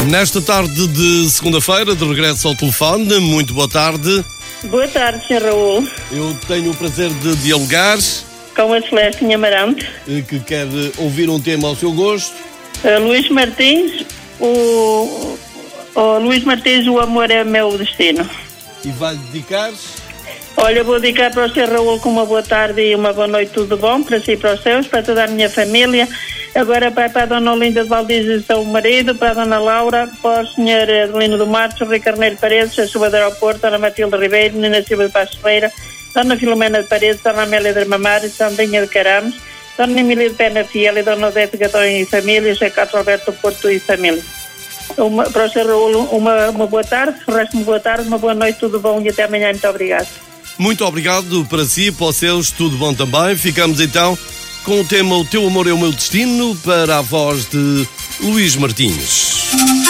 Nesta tarde de segunda-feira, de regresso ao telefone, muito boa tarde. Boa tarde, Sr. Raul. Eu tenho o prazer de dialogar. Com a Celeste Amarante. Que quer ouvir um tema ao seu gosto. Luís Martins, o amor é meu destino. E vai dedicar? Olha, vou dedicar para o Sr. Raul com uma boa tarde e uma boa noite, tudo bom, para si e para os seus, para toda a minha família. Agora para a Dona Olinda de Valdiz e seu marido, para a Dona Laura, para o Sr. Adelino do Matos, Rui Carneiro Paredes, a Silva do Aeroporto, Dona Matilde Ribeiro, Nina Silva de Passos Ferreira, Dona Filomena de Paredes, Dona Amélia de Mamares, Sandinha de Caramos, Dona Emília de Pena Fiel e Dona Odete Gatão e família, José Carlos Alberto Porto e família. Para o Sr. Raul, uma boa tarde, o resto uma boa tarde, uma boa noite, tudo bom e até amanhã, muito obrigado. Muito obrigado para si, para os seus, tudo bom também. Ficamos então com o tema O Teu Amor é o Meu Destino, para a voz de Luís Martins.